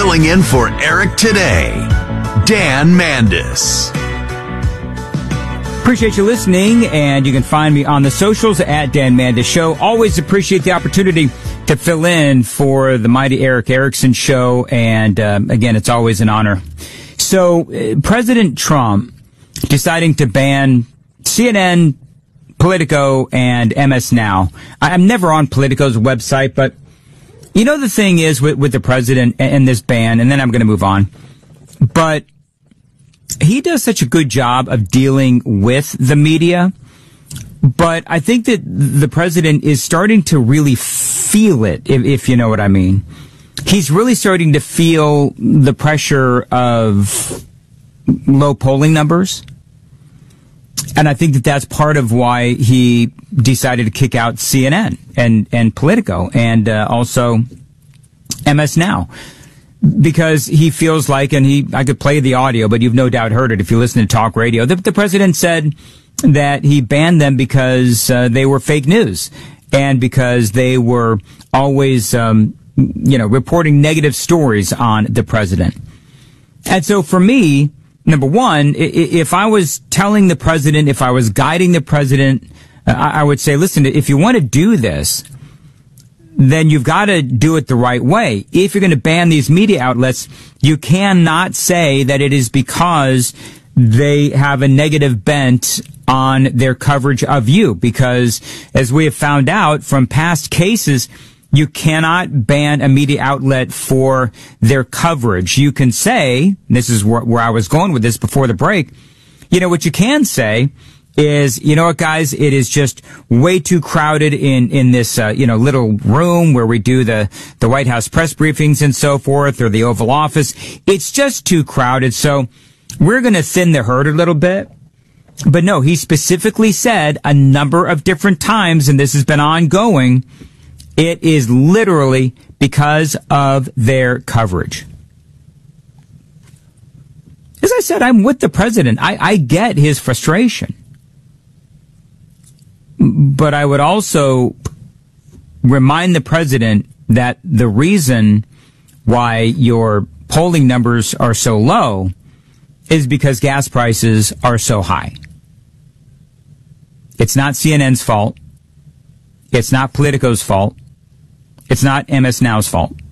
filling in for Eric today, Dan Mandis. Appreciate you listening, and you can find me on the socials at Dan Mandis Show. Always appreciate the opportunity to fill in for the mighty Eric Erickson Show, and again, it's always an honor. So, President Trump deciding to ban CNN, Politico, and MS Now. I'm never on Politico's website, but you know the thing is with the president and this ban, and then I'm going to move on, but he does such a good job of dealing with the media, but I think that the president is starting to really feel it, if you know what I mean. He's really starting to feel the pressure of low polling numbers, and I think that that's part of why he decided to kick out CNN and Politico and also MS Now. Because he feels like, and I could play the audio, but you've no doubt heard it if you listen to talk radio. The president said that he banned them because they were fake news and because they were always, reporting negative stories on the president. And so for me, number one, if I was telling the president, if I was guiding the president, I would say, listen, if you want to do this, then you've got to do it the right way. If you're going to ban these media outlets, you cannot say that it is because they have a negative bent on their coverage of you, because as we have found out from past cases, you cannot ban a media outlet for their coverage. You can say, this is where I was going with this before the break, what you can say is, you know what, guys, it is just way too crowded in this, little room where we do the White House press briefings and so forth, or the Oval Office. It's just too crowded. So we're going to thin the herd a little bit. But no, he specifically said a number of different times, and this has been ongoing, it is literally because of their coverage. As I said, I'm with the president. I get his frustration. But I would also remind the president that the reason why your polling numbers are so low is because gas prices are so high. It's not CNN's fault. It's not Politico's fault. It's not MS Now's fault.